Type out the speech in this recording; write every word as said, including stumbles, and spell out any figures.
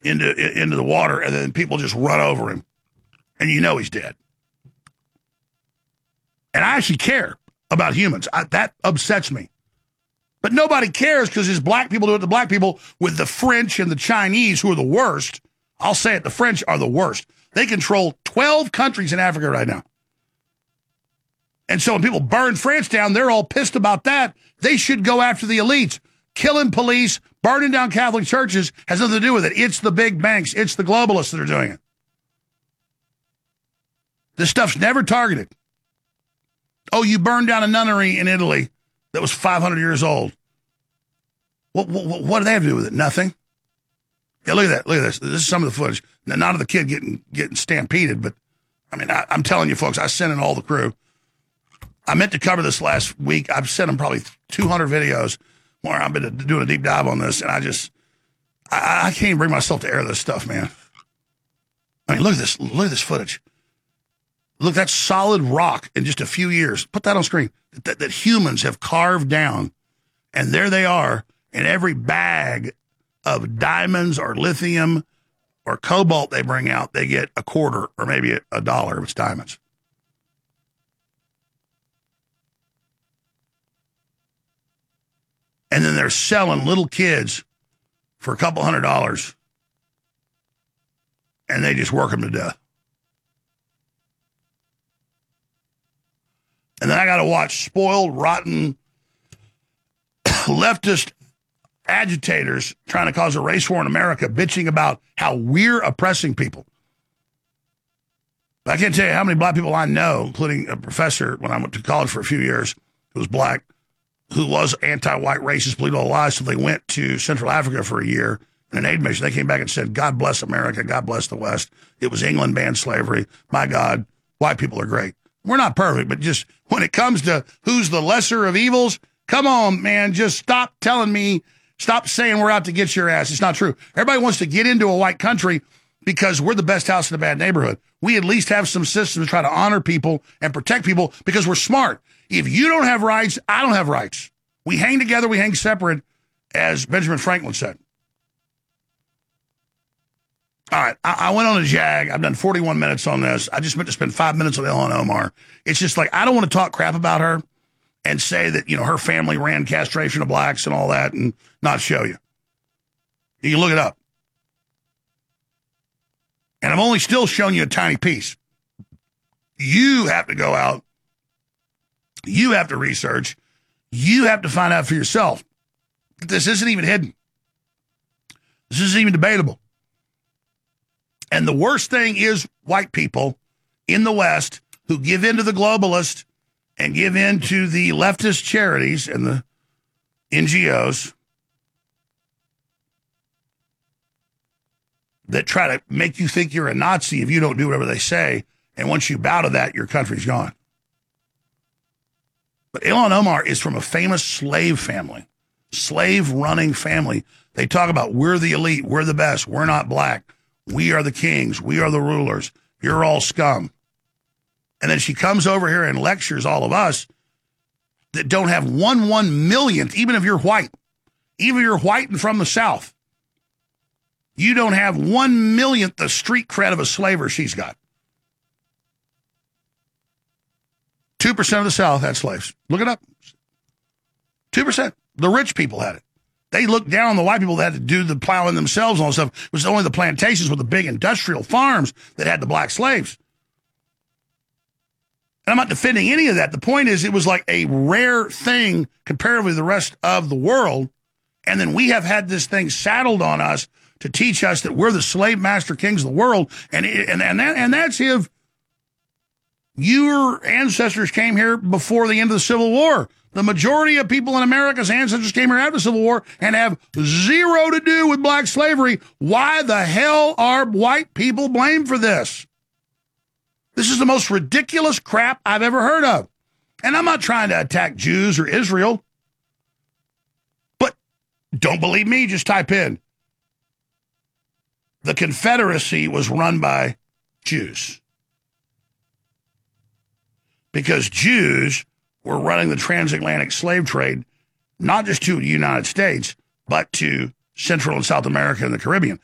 into into the water, and then people just run over him, and you know he's dead. And I actually care about humans. I, that upsets me. But nobody cares because his black people do it to black people with the French and the Chinese, who are the worst. I'll say it, the French are the worst. They control twelve countries in Africa right now. And so when people burn France down, they're all pissed about that. They should go after the elites. Killing police, burning down Catholic churches has nothing to do with it. It's the big banks. It's the globalists that are doing it. This stuff's never targeted. Oh, you burned down a nunnery in Italy that was five hundred years old. What, what, what do they have to do with it? Nothing. Yeah, look at that. Look at this. This is some of the footage. Now, not of the kid getting getting stampeded, but, I mean, I, I'm telling you, folks, I sent in all the crew. I meant to cover this last week. I've sent them probably two hundred videos where I've been doing a deep dive on this, and I just, I, I can't even bring myself to air this stuff, man. I mean, look at this. Look at this footage. Look, that's solid rock in just a few years. Put that on screen. That, that humans have carved down, and there they are in every bag of diamonds or lithium or cobalt they bring out. They get a quarter or maybe a, a dollar if it's diamonds. And then they're selling little kids for a couple hundred dollars, and they just work them to death. And then I got to watch spoiled, rotten, leftist agitators trying to cause a race war in America, bitching about how we're oppressing people. I can't tell you how many black people I know, including a professor when I went to college for a few years who was black, who was anti-white racist, believed all lies, so they went to Central Africa for a year in an aid mission. They came back and said, God bless America, God bless the West. It was England banned slavery. My God, white people are great. We're not perfect, but just when it comes to who's the lesser of evils, come on, man, just stop telling me, stop saying we're out to get your ass. It's not true. Everybody wants to get into a white country because we're the best house in a bad neighborhood. We at least have some systems to try to honor people and protect people because we're smart. If you don't have rights, I don't have rights. We hang together, we hang separate, as Benjamin Franklin said. All right, I, I went on a jag. I've done forty-one minutes on this. I just meant to spend five minutes on Ilhan Omar. It's just like, I don't want to talk crap about her and say that, you know, her family ran castration of blacks and all that and not show you. You can look it up. And I'm only still showing you a tiny piece. You have to go out. You have to research. You have to find out for yourself. This isn't even hidden. This isn't even debatable. And the worst thing is white people in the West who give in to the globalists and give in to the leftist charities and the N G Os that try to make you think you're a Nazi if you don't do whatever they say. And once you bow to that, your country's gone. But Ilhan Omar is from a famous slave family, slave-running family. They talk about, we're the elite, we're the best, we're not black. We are the kings. We are the rulers. You're all scum. And then she comes over here and lectures all of us that don't have one one millionth, even if you're white, even if you're white and from the South, you don't have one millionth the street cred of a slaver she's got. two percent of the South had slaves. Look it up. two percent. The rich people had it. They looked down on the white people that had to do the plowing themselves and all that stuff. It was only the plantations with the big industrial farms that had the black slaves. And I'm not defending any of that. The point is, it was like a rare thing comparatively to the rest of the world. And then we have had this thing saddled on us to teach us that we're the slave master kings of the world. And, and, and, that, and that's if your ancestors came here before the end of the Civil War. The majority of people in America's ancestors came here after the Civil War and have zero to do with black slavery. Why the hell are white people blamed for this? This is the most ridiculous crap I've ever heard of. And I'm not trying to attack Jews or Israel. But don't believe me, just type in, the Confederacy was run by Jews. Because Jews were running the transatlantic slave trade, not just to the United States, but to Central and South America and the Caribbean.